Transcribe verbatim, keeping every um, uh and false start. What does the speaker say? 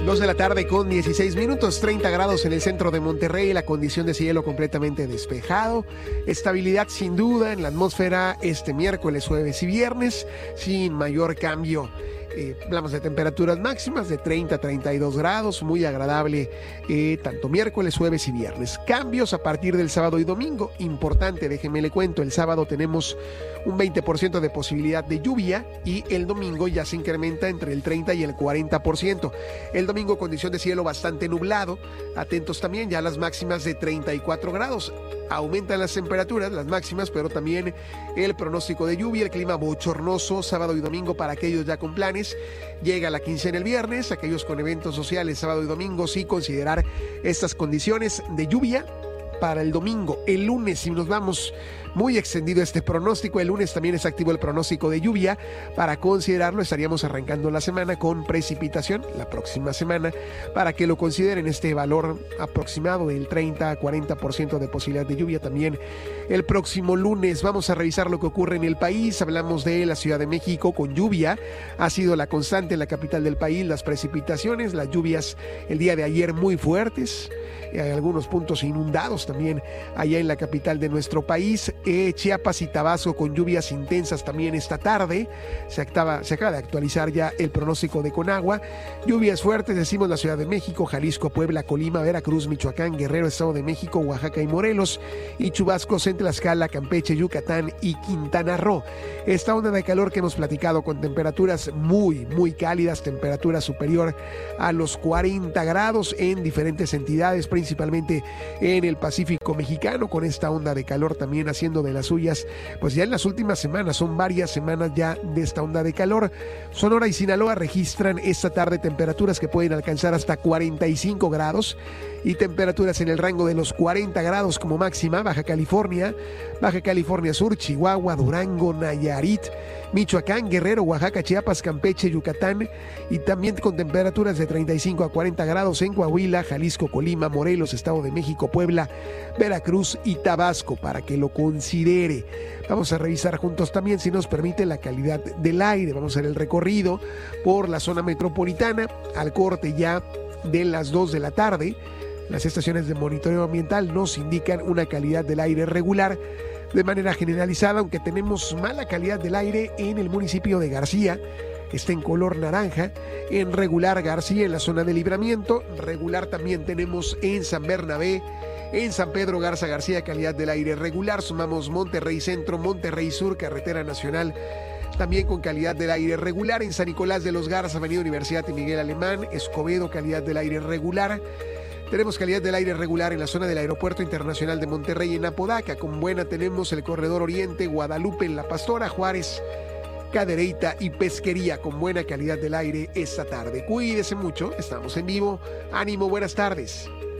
dos de la tarde con dieciséis minutos, treinta grados en el centro de Monterrey, la condición de cielo completamente despejado, estabilidad sin duda en la atmósfera este miércoles, jueves y viernes, sin mayor cambio. Eh, hablamos de temperaturas máximas de treinta a treinta y dos grados, muy agradable eh, tanto miércoles, jueves y viernes. Cambios a partir del sábado y domingo, importante, déjenme le cuento, el sábado tenemos un veinte por ciento de posibilidad de lluvia y el domingo ya se incrementa entre el treinta y el cuarenta por ciento. El domingo condición de cielo bastante nublado, atentos también ya a las máximas de treinta y cuatro grados. Aumentan las temperaturas, las máximas, pero también el pronóstico de lluvia, el clima bochornoso, sábado y domingo para aquellos ya con planes. Llega la quincena el viernes, aquellos con eventos sociales, sábado y domingo, sí considerar estas condiciones de lluvia para el domingo. El lunes, si nos vamos muy extendido este pronóstico, el lunes también es activo el pronóstico de lluvia. Para considerarlo estaríamos arrancando la semana con precipitación la próxima semana, para que lo consideren este valor aproximado del treinta a cuarenta por ciento de posibilidad de lluvia también el próximo lunes. Vamos a revisar lo que ocurre en el país. Hablamos de la Ciudad de México con lluvia, ha sido la constante en la capital del país, las precipitaciones, las lluvias el día de ayer muy fuertes, hay algunos puntos inundados también allá en la capital de nuestro país. Eh, Chiapas y Tabasco con lluvias intensas también esta tarde. Se acaba, se acaba de actualizar ya el pronóstico de Conagua. Lluvias fuertes, decimos la Ciudad de México, Jalisco, Puebla, Colima, Veracruz, Michoacán, Guerrero, Estado de México, Oaxaca y Morelos. Y chubascos en Tlaxcala, Campeche, Yucatán y Quintana Roo. Esta onda de calor que hemos platicado con temperaturas muy, muy cálidas, temperatura superior a los cuarenta grados en diferentes entidades, principalmente en el Pacífico mexicano, con esta onda de calor también haciendo de las suyas, pues ya en las últimas semanas, son varias semanas ya de esta onda de calor. Sonora y Sinaloa registran esta tarde temperaturas que pueden alcanzar hasta cuarenta y cinco grados y temperaturas en el rango de los cuarenta grados como máxima. Baja California, Baja California Sur, Chihuahua, Durango, Nayarit, Michoacán, Guerrero, Oaxaca, Chiapas, Campeche, Yucatán y también con temperaturas de treinta y cinco a cuarenta grados en Coahuila, Jalisco, Colima, Morelos, Estado de México, Puebla, Veracruz y Tabasco, para que lo considere. Vamos a revisar juntos también, si nos permite, la calidad del aire. Vamos a hacer el recorrido por la zona metropolitana al corte ya de las dos de la tarde. Las estaciones de monitoreo ambiental nos indican una calidad del aire regular de manera generalizada, aunque tenemos mala calidad del aire en el municipio de García, que está en color naranja, en regular García en la zona de Libramiento, regular también tenemos en San Bernabé, en San Pedro Garza García, calidad del aire regular. Sumamos Monterrey Centro, Monterrey Sur, carretera nacional, también con calidad del aire regular. En San Nicolás de los Garza, Avenida Universidad y Miguel Alemán, Escobedo, calidad del aire regular. Tenemos calidad del aire regular en la zona del Aeropuerto Internacional de Monterrey en Apodaca. Con buena tenemos el Corredor Oriente, Guadalupe en La Pastora, Juárez, Cadereyta y Pesquería, con buena calidad del aire esta tarde. Cuídese mucho, estamos en vivo. Ánimo, buenas tardes.